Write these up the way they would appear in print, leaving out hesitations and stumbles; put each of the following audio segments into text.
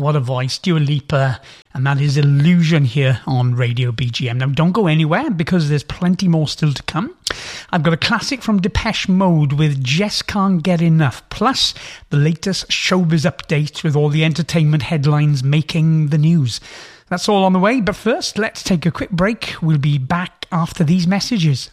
what a voice. Dua Lipa, and that is Illusion here on Radio BGM. Now, don't go anywhere because there's plenty more still to come. I've got a classic from Depeche Mode with Just Can't Get Enough, plus the latest showbiz updates with all the entertainment headlines making the news. That's all on the way, but first, let's take a quick break. We'll be back after these messages.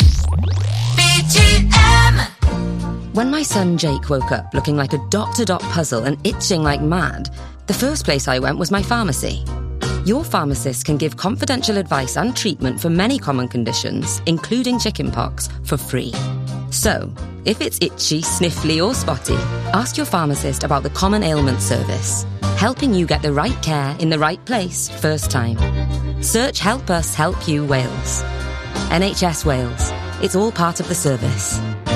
BGM. When my son Jake woke up looking like a dot-to-dot puzzle and itching like mad, the first place I went was my pharmacy. Your pharmacist can give confidential advice and treatment for many common conditions, including chickenpox, for free. So, if it's itchy, sniffly or spotty, ask your pharmacist about the Common Ailment Service, helping you get the right care in the right place first time. Search Help Us Help You Wales. NHS Wales. It's all part of the service.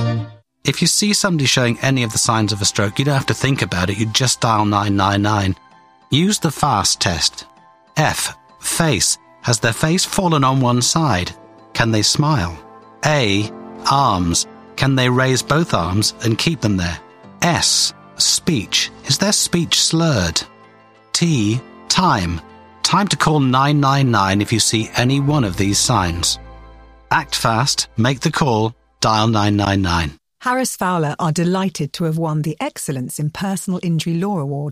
If you see somebody showing any of the signs of a stroke, you don't have to think about it, you just dial 999. Use the FAST test. F. Face. Has their face fallen on one side? Can they smile? A. Arms. Can they raise both arms and keep them there? S. Speech. Is their speech slurred? T. Time. Time to call 999 if you see any one of these signs. Act fast, make the call, dial 999. Harris Fowler are delighted to have won the Excellence in Personal Injury Law Award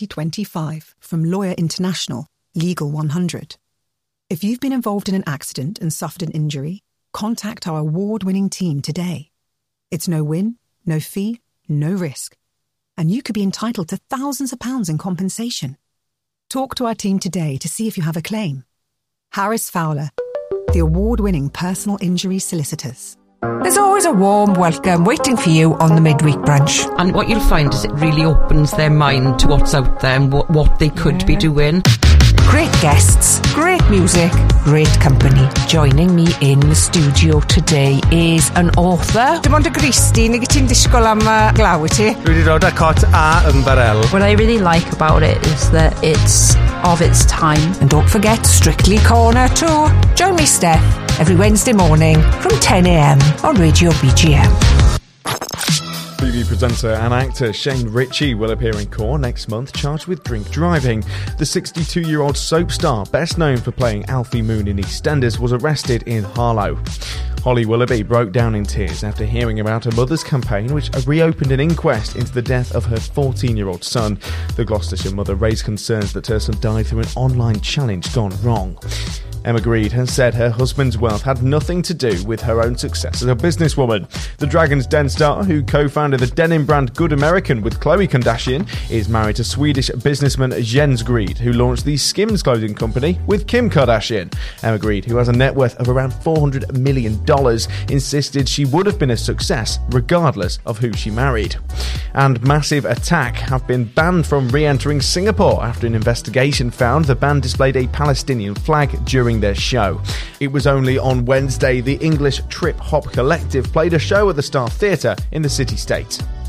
2025 from Lawyer International, Legal 100. If you've been involved in an accident and suffered an injury, contact our award-winning team today. It's no win, no fee, no risk. And you could be entitled to thousands of pounds in compensation. Talk to our team today to see if you have a claim. Harris Fowler, the award-winning personal injury solicitors. There's always a warm welcome waiting for you on the midweek brunch. And what you'll find is it really opens their mind to what's out there and what they could be doing. Great guests, great music, great company. Joining me in the studio today is an author. Dim ond y Christy, neu gyda'n disgwyl am glaw i ti? Dwi wedi dod â cot a ymbarel. What I really like about it is that it's of its time. And don't forget Strictly Corner too. Join me, Steph, every Wednesday morning from 10 a.m. on Radio BGM. TV presenter and actor Shane Ritchie will appear in court next month, charged with drink driving. The 62-year-old soap star, best known for playing Alfie Moon in EastEnders, was arrested in Harlow. Holly Willoughby broke down in tears after hearing about her mother's campaign, which reopened an inquest into the death of her 14-year-old son. The Gloucestershire mother raised concerns that her son died through an online challenge gone wrong. Emma Grede has said her husband's wealth had nothing to do with her own success as a businesswoman. The Dragon's Den star, who co-founded the denim brand Good American with Khloe Kardashian, is married to Swedish businessman Jens Grede, who launched the Skims clothing company with Kim Kardashian. Emma Grede, who has a net worth of around $400 million, insisted she would have been a success regardless of who she married. And Massive Attack have been banned from re-entering Singapore after an investigation found the band displayed a Palestinian flag during their show. It was only on Wednesday the English Trip Hop Collective played a show at the Star Theatre in the city-state.